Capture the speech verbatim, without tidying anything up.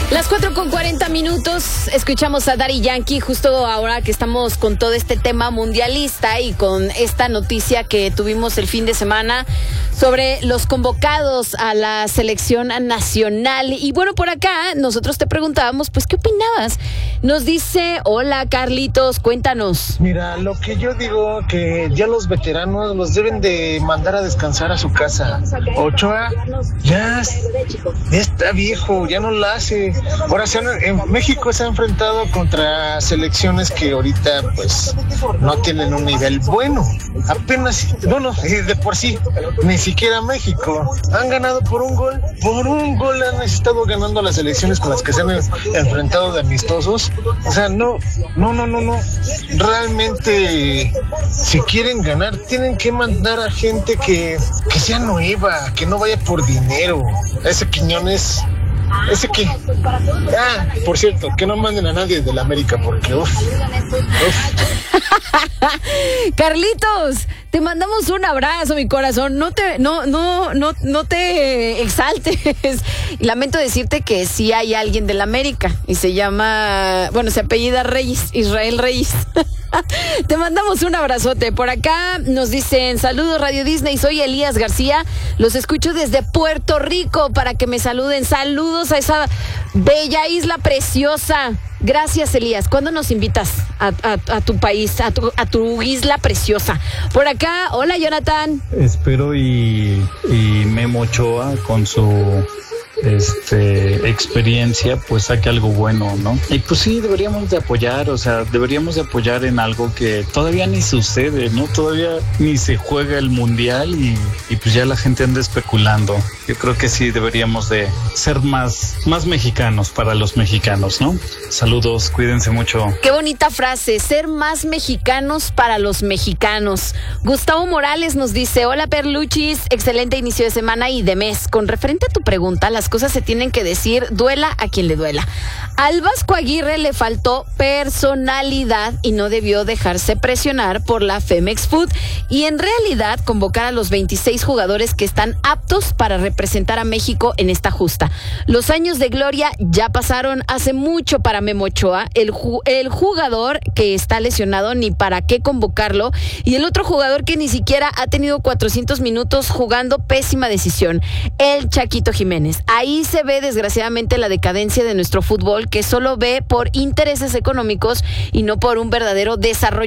Las cuatro con cuarenta minutos, escuchamos a Daddy Yankee justo ahora que estamos con todo este tema mundialista y con esta noticia que tuvimos el fin de semana sobre los convocados a la selección nacional. Y bueno, por acá nosotros te preguntábamos, pues, ¿qué opinabas? Nos dice, hola Carlitos, cuéntanos. Mira, lo que yo digo que ya los veteranos los deben de mandar a descansar a su casa. Ochoa ya, ya está viejo, ya no la hace. Ahora se han, en México se ha enfrentado contra selecciones que ahorita pues no tienen un nivel bueno. Apenas, bueno, de por sí, ni siquiera México. Han ganado por un gol. Por un gol han estado ganando las selecciones con las que se han enfrentado de amistosos. O sea, no, no, no, no, no. Realmente, si quieren ganar, tienen que mandar a gente que, que sea nueva, que no vaya por dinero. Ese Quiñones... Ese que, ah, por cierto, que no manden a nadie de la América porque uff, uff. Carlitos, te mandamos un abrazo, mi corazón. No te, no, no, no, no te exaltes. Lamento decirte que sí hay alguien de la América y se llama, bueno, se apellida Reyes, Israel Reyes. Te mandamos un abrazote. Por acá nos dicen, saludos Radio Disney, soy Elías García, los escucho desde Puerto Rico para que me saluden. Saludos a esa bella isla preciosa. Gracias, Elías. ¿Cuándo nos invitas a, a, a tu país, a tu, a tu isla preciosa? Por acá, hola Jonathan. Espero y, y Memo Ochoa con su este experiencia pues saque algo bueno, ¿no? Y pues sí, deberíamos de apoyar, o sea, deberíamos de apoyar en algo que todavía ni sucede, ¿no? Todavía ni se juega el mundial y, y pues ya la gente anda especulando. Yo creo que sí deberíamos de ser más, más mexicanos para los mexicanos, ¿no? Saludos, cuídense mucho. Qué bonita frase, ser más mexicanos para los mexicanos. Gustavo Morales nos dice, hola Perluchis, excelente inicio de semana y de mes. Con referente a tu pregunta, las cosas se tienen que decir, duela a quien le duela. Al Vasco Aguirre le faltó personalidad y no debió dejarse presionar por la Femex Food y en realidad convocar a los veintiséis jugadores que están aptos para representar a México en esta justa. Los años de gloria ya pasaron hace mucho para Memo Ochoa, el, ju- el jugador que está lesionado ni para qué convocarlo y el otro jugador que ni siquiera ha tenido cuatrocientos minutos jugando, pésima decisión, el Chaquito Jiménez. Ahí se ve desgraciadamente la decadencia de nuestro fútbol que solo ve por intereses económicos y no por un verdadero desarrollo